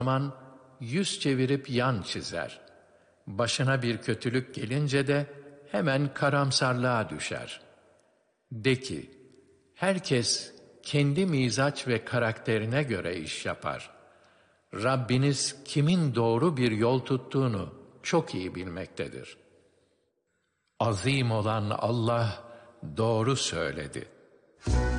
zaman yüz çevirip yan çizer. Başına bir kötülük gelince de hemen karamsarlığa düşer. De ki, herkes kendi mizaç ve karakterine göre iş yapar. Rabbiniz kimin doğru bir yol tuttuğunu çok iyi bilmektedir. Azim olan Allah doğru söyledi.